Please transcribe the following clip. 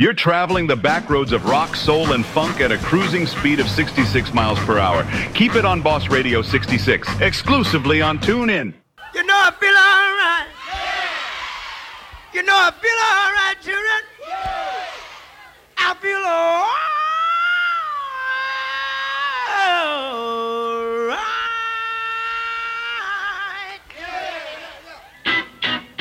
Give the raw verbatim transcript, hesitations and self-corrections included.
You're traveling the back roads of rock, soul, and funk at a cruising speed of sixty-six miles per hour. Keep it on Boss Radio sixty-six, exclusively on TuneIn. You know I feel all right. You know I feel all right, children. I feel all right.